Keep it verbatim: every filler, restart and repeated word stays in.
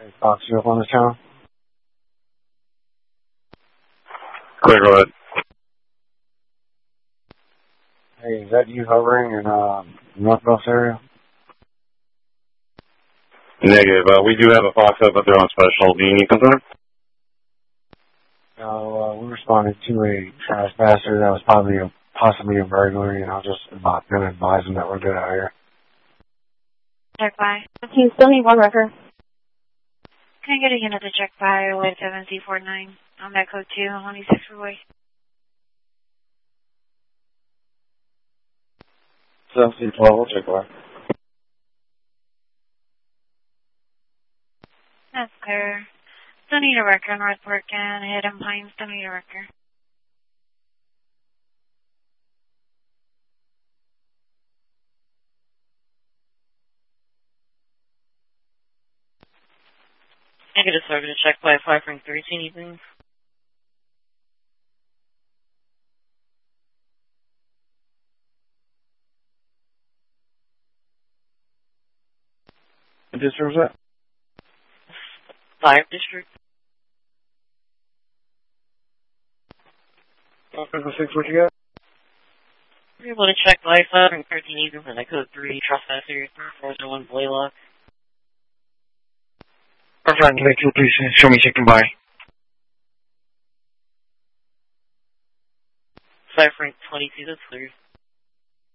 Hey, Fox, you up on the channel? Clear, go ahead. Hey, is that you hovering in uh, North Bus area? Negative. Uh, we do have a Fox up, but they're on special. Do you need something? No, uh, we responded to a trespasser that was probably a, possibly a burglary, and I was just about going to advise them that we're good out here. Check by. You still need one record. Can I get a unit to check by with seven C four nine on that code two on twenty-six freeway? seven C twelve, we'll check by. That's clear. Still need a record on Northport and Hidden Pines. Still need a record. I get a service to check by five from thirteen evening. What district was that? Five district. Officer six, what you got? We're able to check by five from thirteen evening and that code three trespasser three four zero one Blaylock. Our friend, make you please show me checking by. Five from twenty-two, that's clear.